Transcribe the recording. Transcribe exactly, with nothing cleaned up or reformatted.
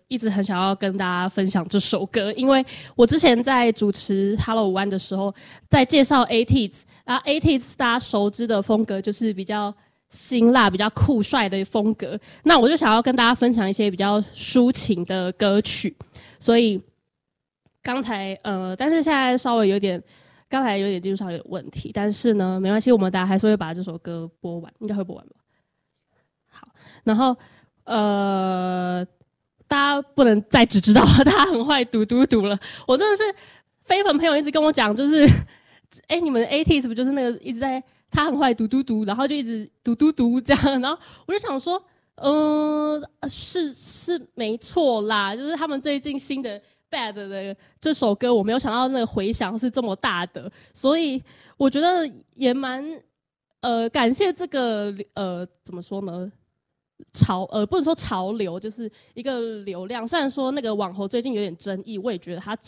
一直很想要跟大家分享这首歌，因为我之前在主持 Hello 湾的时候，在介绍 A T E Z， 然后 A T E Z 大家熟知的风格就是比较辛辣、比较酷帅的风格。那我就想要跟大家分享一些比较抒情的歌曲，所以刚才呃，但是现在稍微有点，刚才有点技术上有点问题，但是呢，没关系，我们大家还是会把这首歌播完，应该会播完吧。好，然后呃。大家不能再只知道他很坏嘟嘟嘟了，我真的是非粉朋友一直跟我讲，就是哎、欸，你们 A T E Z 不就是那个一直在他很坏嘟嘟嘟，然后就一直嘟嘟嘟这样，然后我就想说，嗯、呃，是是没错啦，就是他们最近新的 Bad 的这首歌，我没有想到那个回响是这么大的，所以我觉得也蛮呃感谢这个呃怎么说呢？潮呃不能说潮流，就是一个流量。虽然说那个网红最近有点争议，我也觉得他